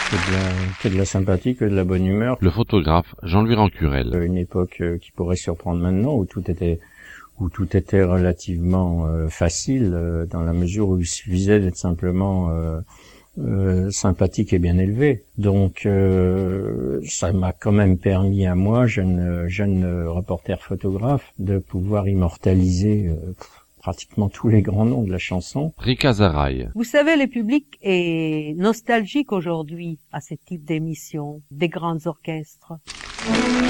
Que de la sympathie, que de la bonne humeur. Le photographe Jean-Louis Rancurel. Une époque qui pourrait surprendre maintenant, où tout était relativement facile, dans la mesure où il suffisait d'être simplement sympathique et bien élevé. Donc ça m'a quand même permis à moi, jeune reporter photographe, de pouvoir immortaliser pratiquement tous les grands noms de la chanson. Rika Zaraï. Vous savez, le public est nostalgique aujourd'hui à ce type d'émission, des grands orchestres.